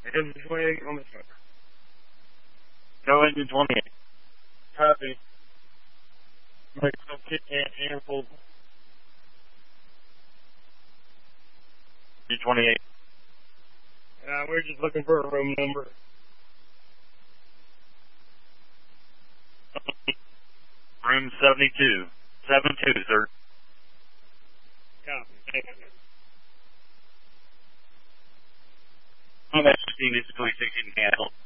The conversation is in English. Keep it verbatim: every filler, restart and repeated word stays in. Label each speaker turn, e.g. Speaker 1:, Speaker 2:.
Speaker 1: Engine twenty-eight on the truck.
Speaker 2: Go engine twenty-eight.
Speaker 1: Copy. Make some kick and handful.
Speaker 2: Engine twenty-eight.
Speaker 1: Uh, we're just looking for a room number.
Speaker 2: Room seventy-two. seven two, sir.
Speaker 1: Copy. Thank you.
Speaker 2: Oh, that's sixteen, it's police sixteen, cancel.